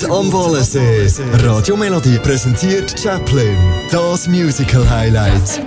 am Wallensee. Radio Melody präsentiert Chaplin, das Musical-Highlight.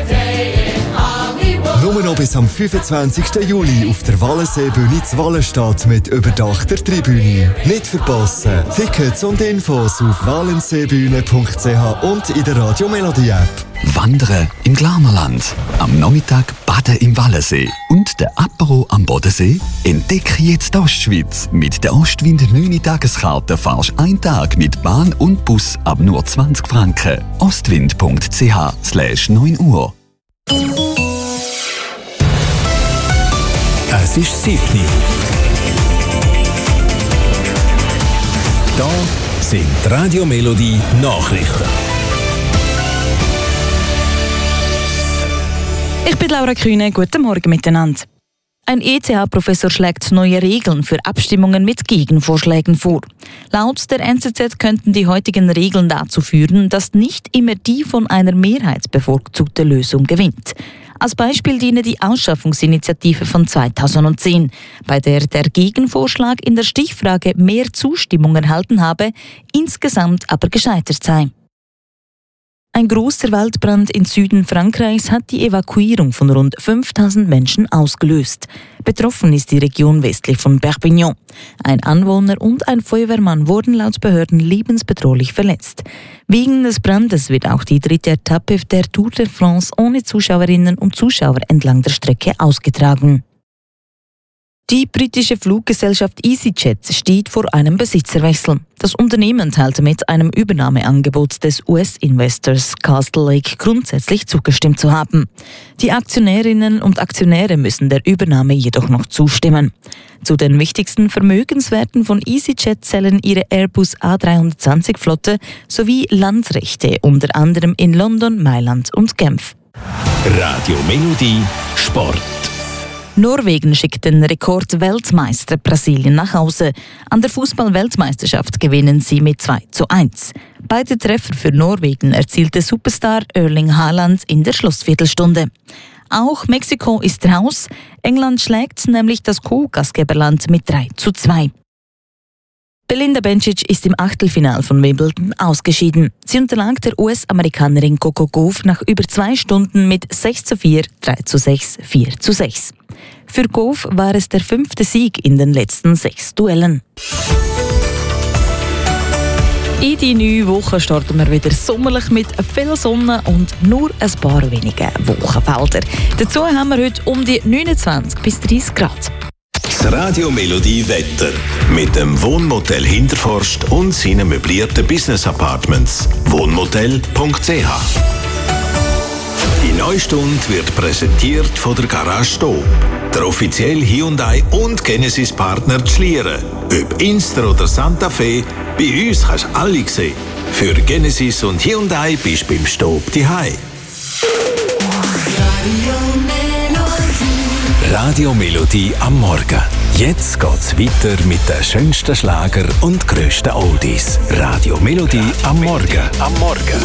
Nur noch bis am 25. Juli auf der Wallenseebühne zu Wallenstadt mit überdachter Tribüne. Nicht verpassen. Tickets und Infos auf wallenseebühne.ch und in der Radio Melody App. Wandern im Glanerland, am Nachmittag baden im Wallensee und der Apero am Bodensee? Entdecke jetzt die Ostschweiz. Mit der Ostwind 9-Tageskarte fahrst einen Tag mit Bahn und Bus ab nur 20 Franken. ostwind.ch/9 Uhr. Es ist 7 Uhr. Da sind Radio Melody Nachrichten. Ich bin Laura Kühne, guten Morgen miteinander. Ein ETH-Professor schlägt neue Regeln für Abstimmungen mit Gegenvorschlägen vor. Laut der NZZ könnten die heutigen Regeln dazu führen, dass nicht immer die von einer Mehrheit bevorzugte Lösung gewinnt. Als Beispiel diene die Ausschaffungsinitiative von 2010, bei der der Gegenvorschlag in der Stichfrage mehr Zustimmung erhalten habe, insgesamt aber gescheitert sei. Ein grosser Waldbrand im Süden Frankreichs hat die Evakuierung von rund 5000 Menschen ausgelöst. Betroffen ist die Region westlich von Perpignan. Ein Anwohner und ein Feuerwehrmann wurden laut Behörden lebensbedrohlich verletzt. Wegen des Brandes wird auch die dritte Etappe der Tour de France ohne Zuschauerinnen und Zuschauer entlang der Strecke ausgetragen. Die britische Fluggesellschaft EasyJet steht vor einem Besitzerwechsel. Das Unternehmen teilte mit einem Übernahmeangebot des US-Investors Castle Lake grundsätzlich zugestimmt zu haben. Die Aktionärinnen und Aktionäre müssen der Übernahme jedoch noch zustimmen. Zu den wichtigsten Vermögenswerten von EasyJet zählen ihre Airbus A320-Flotte sowie Landsrechte, unter anderem in London, Mailand und Genf. Radio Melody Sport. Norwegen schickt den Rekord-Weltmeister Brasilien nach Hause. An der Fußball-Weltmeisterschaft gewinnen sie mit 2:1. Beide Treffer für Norwegen erzielte Superstar Erling Haaland in der Schlussviertelstunde. Auch Mexiko ist raus. England schlägt nämlich das Co-Gastgeberland mit 3:2. Belinda Bencic ist im Achtelfinale von Wimbledon ausgeschieden. Sie unterlag der US-Amerikanerin Coco Gauff nach über 2 Stunden mit 6:4, 3:6, 4:6. Für Gauff war es der 5. Sieg in den letzten 6 Duellen. In die neue Woche starten wir wieder sommerlich mit viel Sonne und nur ein paar wenige Wolkenfelder. Dazu haben wir heute um die 29 bis 30 Grad. Das Radio Melody Wetter mit dem Wohnmotel Hinterforst und seinen möblierten Business Apartments. Wohnmotel.ch. Die neue Stunde wird präsentiert von der Garage Stop, der offizielle Hyundai und Genesis Partner Schlieren. Ob Inster oder Santa Fe, bei uns kannst du alle sehen. Für Genesis und Hyundai bist du beim Stop daheim. Radio Melody am Morgen. Jetzt geht's weiter mit den schönsten Schlager und grössten Oldies. Radio Melody am Morgen.